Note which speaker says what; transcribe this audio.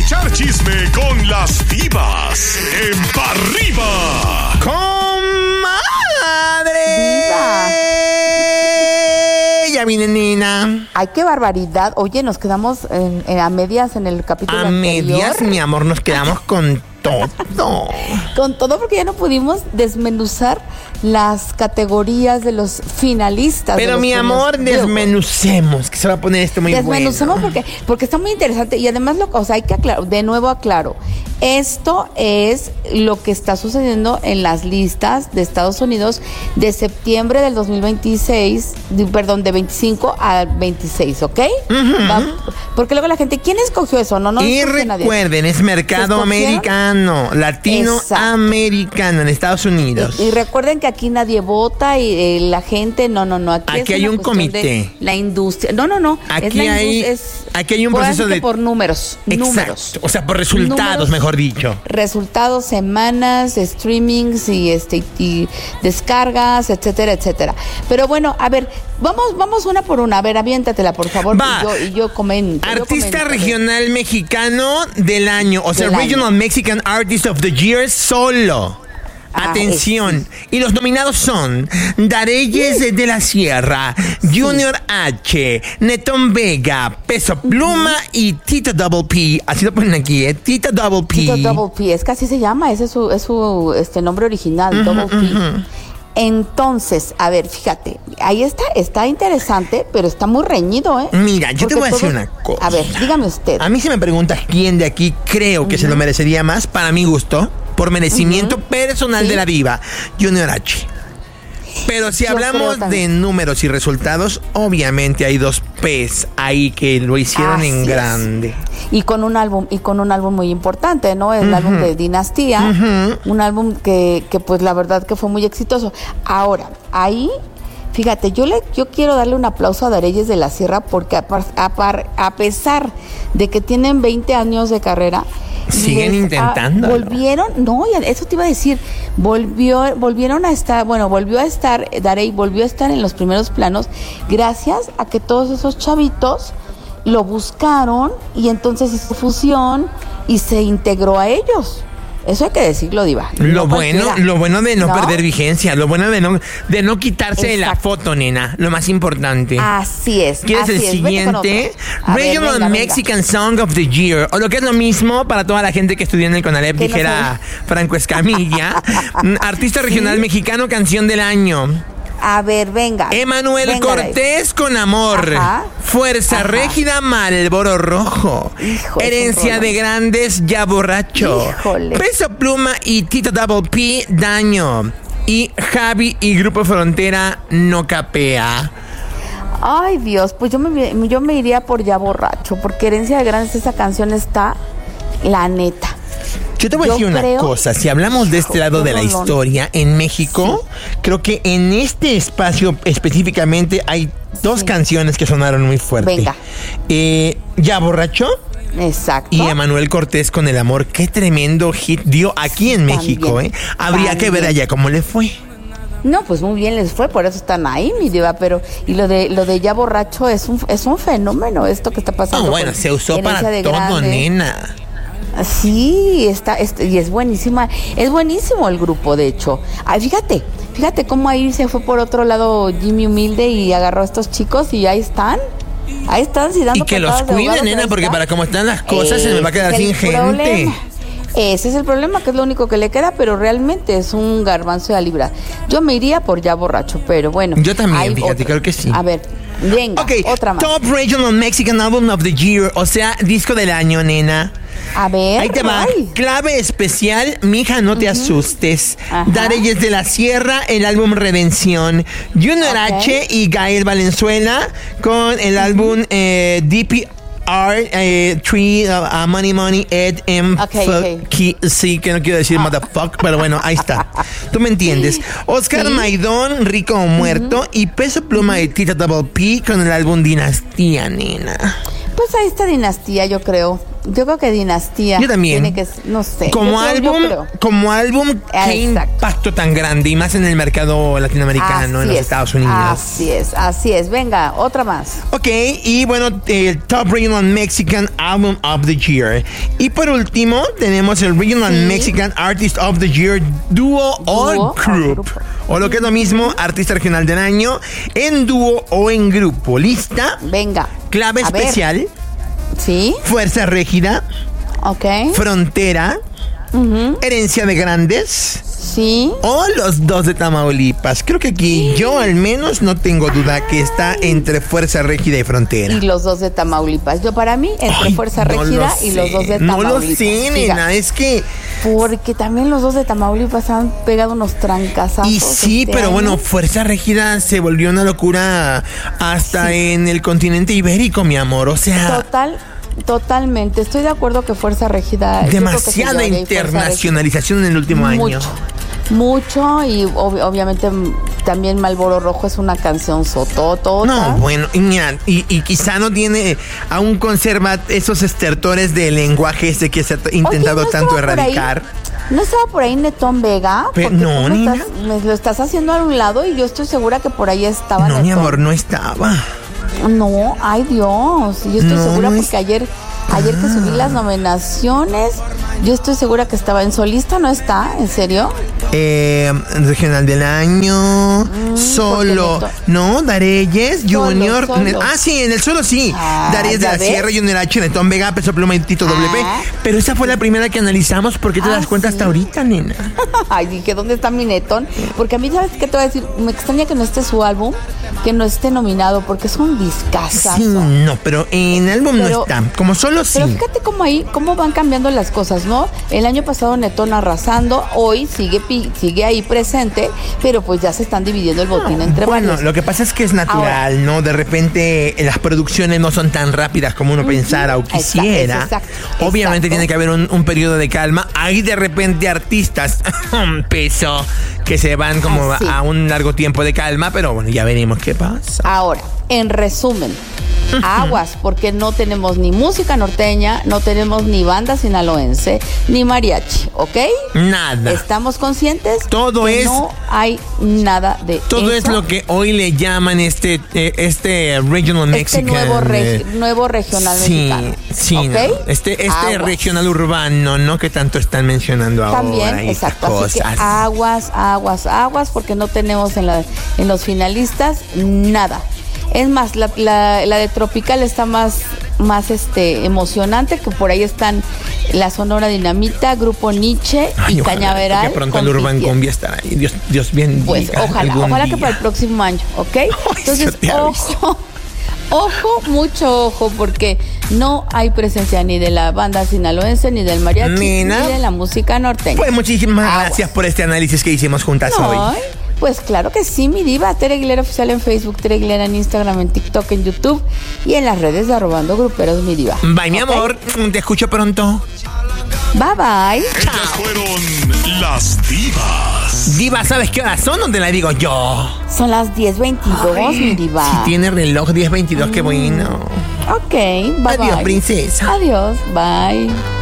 Speaker 1: echar chisme con las divas en Pa' Arriba.
Speaker 2: ¡Comadre!
Speaker 3: ¡Diva!
Speaker 2: Ya viene, nena.
Speaker 3: Ay, qué barbaridad. Oye, nos quedamos a medias en el capítulo
Speaker 2: A
Speaker 3: anterior.
Speaker 2: medias, mi amor, nos quedamos con todo.
Speaker 3: Con todo, porque ya no pudimos desmenuzar las categorías de los finalistas.
Speaker 2: Pero mi amor, desmenucemos, que se va a poner esto muy
Speaker 3: Desmenucemos
Speaker 2: bueno.
Speaker 3: porque está muy interesante. Y además, hay que aclarar, de nuevo aclaro, esto es lo que está sucediendo en las listas de Estados Unidos de septiembre del 2026, de 25 al 26, ¿ok? Porque luego la gente, ¿quién escogió eso? No
Speaker 2: y
Speaker 3: escogió nadie.
Speaker 2: recuerden, es mercado americano, latinoamericano en Estados Unidos.
Speaker 3: Y recuerden que aquí nadie vota y la gente, no.
Speaker 2: Aquí hay un comité.
Speaker 3: La industria. No.
Speaker 2: Aquí hay un proceso de...
Speaker 3: por números.
Speaker 2: Exacto.
Speaker 3: Números.
Speaker 2: O sea, por resultados, mejor dicho.
Speaker 3: Resultados, semanas, streamings y descargas, etcétera, etcétera. Pero bueno, a ver, vamos una por una. A ver, aviéntatela, por favor.
Speaker 2: Va.
Speaker 3: Y yo comento.
Speaker 2: Artista regional mexicano del año. O sea,
Speaker 3: Del
Speaker 2: Regional
Speaker 3: año.
Speaker 2: Mexican Artist of the Year solo. Atención. Y los nominados son Dareyes de la Sierra, Junior H, Netón Vega, Peso Pluma y Tito Double P. Así lo ponen aquí, Tito Double P.
Speaker 3: Tito Double P, es que así se llama, ese es su nombre original, Double P. Entonces, a ver, fíjate, ahí está interesante, pero está muy reñido, ¿eh?
Speaker 2: Mira, yo te voy a decir una cosa.
Speaker 3: A ver, dígame usted.
Speaker 2: A mí si me preguntas quién de aquí creo que se lo merecería más, para mi gusto, por merecimiento personal de la diva, Junior H. Pero si hablamos de números y resultados, obviamente hay dos P's ahí que lo hicieron en grande.
Speaker 3: Y con un álbum muy importante, ¿no? El álbum de Dinastía, un álbum que pues la verdad que fue muy exitoso. Ahora, ahí fíjate, yo quiero darle un aplauso a Dareyes de la Sierra porque a pesar de que tienen 20 años de carrera,
Speaker 2: siguen intentando.
Speaker 3: Eso te iba a decir, volvió a estar Darey volvió a estar en los primeros planos gracias a que todos esos chavitos lo buscaron y entonces hizo fusión y se integró a ellos. Eso hay que decirlo, diva.
Speaker 2: Lo bueno de no perder vigencia, lo bueno de no quitarse de la foto, nena, lo más importante.
Speaker 3: Así es.
Speaker 2: ¿Quieres el siguiente? Regional Mexican Song of the Year, o lo que es lo mismo para toda la gente que estudió en el CONALEP, dijera Franco Escamilla. Artista regional mexicano, canción del año.
Speaker 3: A ver, venga.
Speaker 2: Emanuel Cortés con Amor. Fuerza Régida, Marlboro Rojo.
Speaker 3: Híjole,
Speaker 2: Herencia de Grandes, Ya Borracho.
Speaker 3: Híjole.
Speaker 2: Peso Pluma y Tito Double P, Daño. Y Javi y Grupo Frontera, No Capea.
Speaker 3: Ay, Dios, pues yo me iría por Ya Borracho, porque Herencia de Grandes, esa canción está la neta.
Speaker 2: Yo te voy a decir una cosa, si hablamos de este lado de la historia, en México, creo que en este espacio específicamente hay dos canciones que sonaron muy fuerte.
Speaker 3: Venga.
Speaker 2: Ya Borracho.
Speaker 3: Exacto.
Speaker 2: Y Emanuel Cortés con El Amor, qué tremendo hit dio aquí en México, ¿eh? Habría que ver allá cómo le fue.
Speaker 3: No, pues muy bien les fue, por eso están ahí, mi diva, pero y lo de Ya Borracho es un fenómeno esto que está pasando.
Speaker 2: No, bueno, se usó para todo, nena.
Speaker 3: Sí, y es buenísima, es buenísimo el grupo, de hecho. Ay, fíjate cómo ahí se fue por otro lado Jimmy Humilde y agarró a estos chicos y ahí están sí dando.
Speaker 2: Y que los cuiden, nena, porque para cómo están las cosas se me va a quedar sin gente.
Speaker 3: Ese es el problema, que es lo único que le queda, pero realmente es un garbanzo de libra. Yo me iría por Ya Borracho, pero bueno.
Speaker 2: Yo también, fíjate, creo que sí.
Speaker 3: A ver, venga, otra más.
Speaker 2: Top Regional Mexican Album of the Year, o sea, disco del año, nena.
Speaker 3: A ver.
Speaker 2: Ahí te va. Clave especial, mija, no te asustes. Dareyes de la Sierra, el álbum Redención. Junior H y Gael Valenzuela con el álbum DPR. Money, Ed, M, sí, que no quiero decir motherfuck, pero bueno, ahí está. Tú me entiendes. Oscar Maidón, Rico o Muerto, y Peso Pluma de Tito Double P con el álbum Dinastía, nena.
Speaker 3: Pues ahí está Dinastía, yo creo. Yo creo que Dinastía.
Speaker 2: Yo también.
Speaker 3: Tiene que, no sé.
Speaker 2: Como álbum, qué
Speaker 3: Exacto.
Speaker 2: impacto tan grande, y más en el mercado latinoamericano, en los Estados Unidos.
Speaker 3: Así es. Venga, otra más.
Speaker 2: Ok, y bueno, el Top Regional Mexican Album of the Year. Y por último, tenemos el Regional Mexican Artist of the Year Duo o Group. O lo que es lo mismo, Artista Regional del Año en dúo o en grupo. ¿Lista?
Speaker 3: Venga.
Speaker 2: Clave especial.
Speaker 3: Sí.
Speaker 2: Fuerza Régida.
Speaker 3: Ok.
Speaker 2: Frontera. Herencia de Grandes.
Speaker 3: Sí.
Speaker 2: O los dos de Tamaulipas. Creo que aquí yo al menos no tengo duda que está entre Fuerza Régida y Frontera.
Speaker 3: Y los dos de Tamaulipas. Yo para mí, entre Fuerza Régida y los dos de Tamaulipas.
Speaker 2: No lo sé, nena, es que...
Speaker 3: Porque también los dos de Tamaulipas han pegado unos trancazazos.
Speaker 2: Y sí, pero
Speaker 3: año.
Speaker 2: bueno, Fuerza Régida se volvió una locura hasta en el continente ibérico, mi amor. O sea...
Speaker 3: Totalmente. Estoy de acuerdo que Fuerza Régida...
Speaker 2: Demasiada internacionalización en el último año.
Speaker 3: Mucho, y obviamente también Malboro Rojo es una canción sototota.
Speaker 2: No, bueno, y quizá no tiene, aún conserva esos estertores de lenguaje ese que se ha intentado tanto erradicar.
Speaker 3: ¿No estaba por ahí Netón Vega?
Speaker 2: Pero no, niña.
Speaker 3: Me lo estás haciendo a un lado y yo estoy segura que por ahí estaba
Speaker 2: No,
Speaker 3: Netón.
Speaker 2: mi amor, no estaba.
Speaker 3: No, ay Dios, yo estoy segura porque ayer que subí las nominaciones, yo estoy segura que estaba en solista, ¿no está? ¿En serio?
Speaker 2: Regional del Año, Solo, no, Dareyes, Junior.
Speaker 3: Solo.
Speaker 2: Sí, en el Solo sí. Dareyes de la Sierra, Junior H, Netón Vega, Peso Pluma y Tito WP. Pero esa fue la primera que analizamos. ¿Por qué te das cuenta hasta ahorita, nena?
Speaker 3: Ay, dije, ¿dónde está mi Netón? Porque a mí, ¿sabes qué te voy a decir? Me extraña que no esté su álbum, que no esté nominado, porque es un discazazo.
Speaker 2: Sí, no, pero en álbum no está. Como Solo sí.
Speaker 3: Pero fíjate cómo van cambiando las cosas, ¿no? El año pasado Netón arrasando, hoy sigue ahí presente, pero pues ya se están dividiendo el botín entre varios.
Speaker 2: Bueno, lo que pasa es que es natural, ¿no? De repente las producciones no son tan rápidas como uno pensara o quisiera. Obviamente tiene que haber un periodo de calma. Hay de repente artistas, peso, que se van como a un largo tiempo de calma, pero bueno, ya veremos qué pasa.
Speaker 3: Ahora, en resumen, aguas, porque no tenemos ni música norteña, no tenemos ni banda sinaloense, ni mariachi, ¿ok?
Speaker 2: Nada.
Speaker 3: ¿Estamos conscientes?
Speaker 2: Todo
Speaker 3: que
Speaker 2: es...
Speaker 3: no hay nada de eso.
Speaker 2: Todo es lo que hoy le llaman este Regional Mexican.
Speaker 3: Nuevo regional mexicano.
Speaker 2: Sí,
Speaker 3: ¿okay?
Speaker 2: No. Este regional urbano, ¿no? Que tanto están mencionando
Speaker 3: también,
Speaker 2: ahora.
Speaker 3: exacto.
Speaker 2: Cosas.
Speaker 3: Así que aguas, porque no tenemos en los finalistas nada. Es más, la de Tropical está más emocionante, que por ahí están la Sonora Dinamita, Grupo Nietzsche y Cañaveral.
Speaker 2: Que pronto el Urban Cumbia estará ahí. Dios bien.
Speaker 3: Pues ojalá que para el próximo año, ¿ok? Entonces, mucho ojo, porque no hay presencia ni de la banda sinaloense, ni del mariachi, ni de la música norteña.
Speaker 2: Pues muchísimas gracias por este análisis que hicimos juntas hoy.
Speaker 3: Pues claro que sí, mi diva. Tere Aguilera Oficial en Facebook, Tere Aguilera en Instagram, en TikTok, en YouTube y en las redes de Arrobando Gruperos, mi diva.
Speaker 2: Bye, mi amor. Te escucho pronto.
Speaker 3: Bye, bye.
Speaker 1: Ellas fueron las divas.
Speaker 2: Diva, ¿sabes qué hora son? ¿Dónde la digo yo?
Speaker 3: Son las 10:22, mi diva.
Speaker 2: Si tiene reloj 10:22, qué bueno.
Speaker 3: Ok, bye.
Speaker 2: Adiós, princesa.
Speaker 3: Adiós, bye.